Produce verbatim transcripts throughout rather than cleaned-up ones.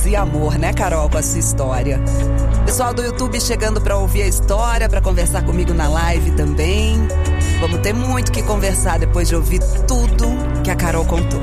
e amor, né, Carol, com a sua história. Pessoal do YouTube chegando pra ouvir a história, pra conversar comigo na live também. Vamos ter muito que conversar depois de ouvir tudo que a Carol contou.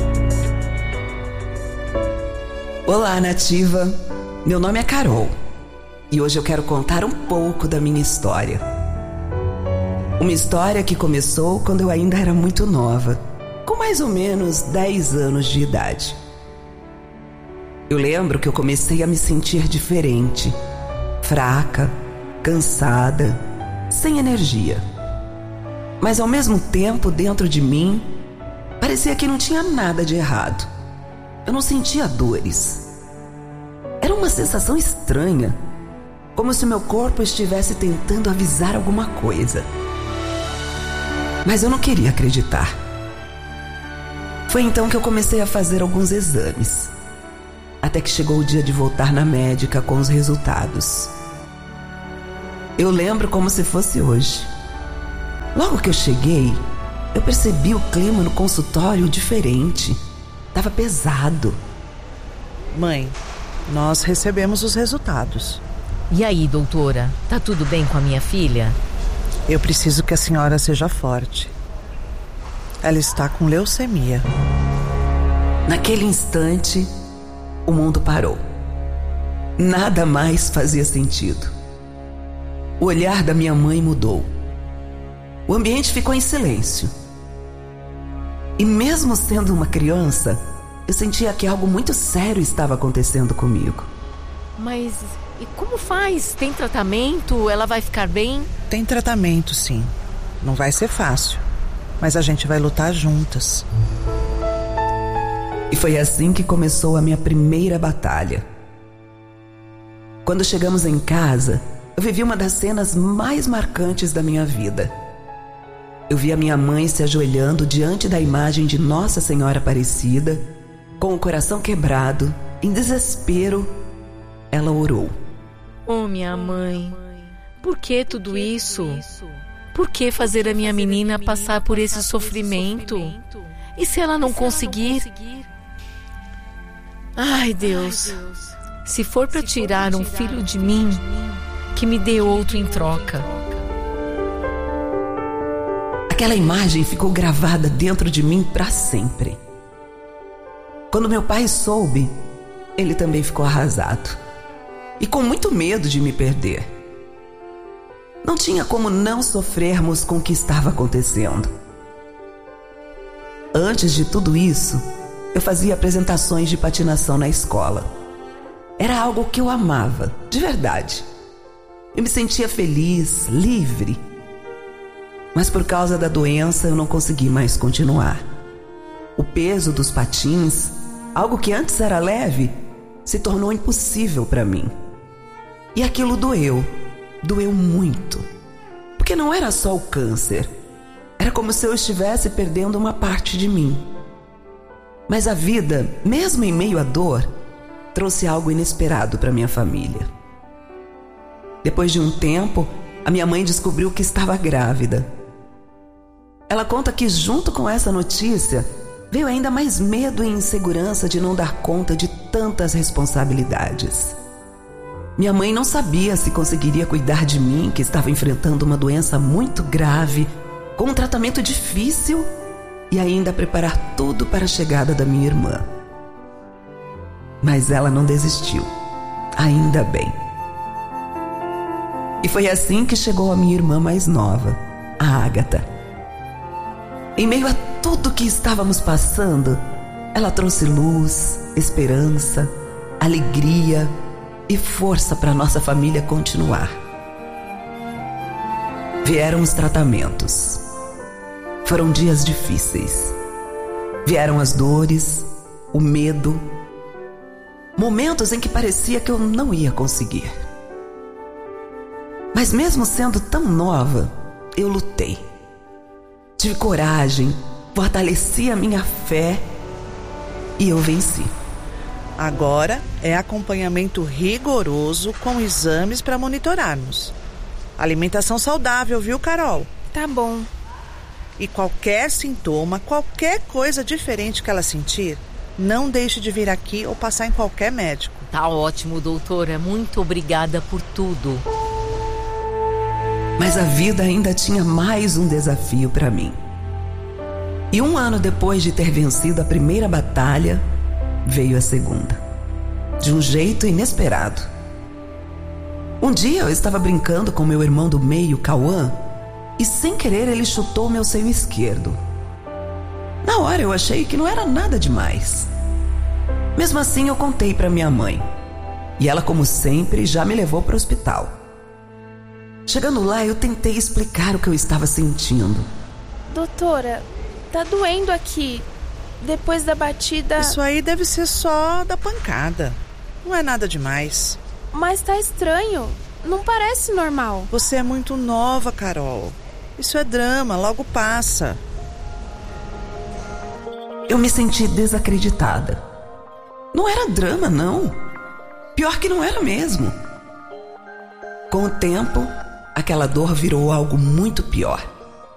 Olá, nativa. Meu nome é Carol e hoje eu quero contar um pouco da minha história. Uma história que começou quando eu ainda era muito nova, com mais ou menos dez anos de idade. Eu lembro que eu comecei a me sentir diferente, fraca, cansada, sem energia. Mas ao mesmo tempo, dentro de mim, parecia que não tinha nada de errado. Eu não sentia dores. Era uma sensação estranha, como se meu corpo estivesse tentando avisar alguma coisa. Mas eu não queria acreditar. Foi então que eu comecei a fazer alguns exames, até que chegou o dia de voltar na médica com os resultados. Eu lembro como se fosse hoje. Logo que eu cheguei, eu percebi o clima no consultório diferente. Tava pesado. Mãe, nós recebemos os resultados. E aí, doutora? Tá tudo bem com a minha filha? Eu preciso que a senhora seja forte. Ela está com leucemia. Naquele instante, o mundo parou. Nada mais fazia sentido. O olhar da minha mãe mudou. O ambiente ficou em silêncio. E mesmo sendo uma criança, eu sentia que algo muito sério estava acontecendo comigo. Mas e como faz? Tem tratamento? Ela vai ficar bem? Tem tratamento, sim. Não vai ser fácil, mas a gente vai lutar juntas. E foi assim que começou a minha primeira batalha. Quando chegamos em casa, eu vivi uma das cenas mais marcantes da minha vida. Eu vi a minha mãe se ajoelhando diante da imagem de Nossa Senhora Aparecida, com o coração quebrado, em desespero. Ela orou. Oh, minha mãe, por que tudo isso? Por que fazer a minha menina passar por esse sofrimento? E se ela não conseguir? Ai, Deus, se for para tirar um filho de mim, que me dê outro em troca. Aquela imagem ficou gravada dentro de mim para sempre. Quando meu pai soube, ele também ficou arrasado e com muito medo de me perder. Não tinha como não sofrermos com o que estava acontecendo. Antes de tudo isso, eu fazia apresentações de patinação na escola. Era algo que eu amava, de verdade. Eu me sentia feliz, livre. Mas por causa da doença eu não consegui mais continuar. O peso dos patins, algo que antes era leve, se tornou impossível para mim. E aquilo doeu, doeu muito. Porque não era só o câncer. Era como se eu estivesse perdendo uma parte de mim. Mas a vida, mesmo em meio à dor, trouxe algo inesperado para minha família. Depois de um tempo, a minha mãe descobriu que estava grávida. Ela conta que junto com essa notícia, veio ainda mais medo e insegurança de não dar conta de tantas responsabilidades. Minha mãe não sabia se conseguiria cuidar de mim, que estava enfrentando uma doença muito grave, com um tratamento difícil, e ainda preparar tudo para a chegada da minha irmã. Mas ela não desistiu, ainda bem. E foi assim que chegou a minha irmã mais nova, a Ágata. Em meio a tudo que estávamos passando, ela trouxe luz, esperança, alegria e força para nossa família continuar. Vieram os tratamentos. Foram dias difíceis. Vieram as dores, o medo, momentos em que parecia que eu não ia conseguir. Mas mesmo sendo tão nova, eu lutei. Tive coragem, fortaleci a minha fé e eu venci. Agora é acompanhamento rigoroso com exames para monitorarmos. Alimentação saudável, viu, Carol? Tá bom. E qualquer sintoma, qualquer coisa diferente que ela sentir, Não deixe de vir aqui ou passar em qualquer médico. Tá ótimo, doutora. Muito obrigada por tudo. Mas a vida ainda tinha mais um desafio para mim. E um ano depois de ter vencido a primeira batalha, veio a segunda. De um jeito inesperado. Um dia eu estava brincando com meu irmão do meio, Cauã, e sem querer ele chutou meu seio esquerdo. Na hora eu achei que não era nada demais. Mesmo assim eu contei para minha mãe. E ela, como sempre, já me levou para o hospital. Chegando lá, eu tentei explicar o que eu estava sentindo. Doutora, tá doendo aqui. Depois da batida... Isso aí deve ser só da pancada. Não é nada demais. Mas tá estranho. Não parece normal. Você é muito nova, Carol. Isso é drama, logo passa. Eu me senti desacreditada. Não era drama, não. Pior que não era mesmo. Com o tempo, aquela dor virou algo muito pior.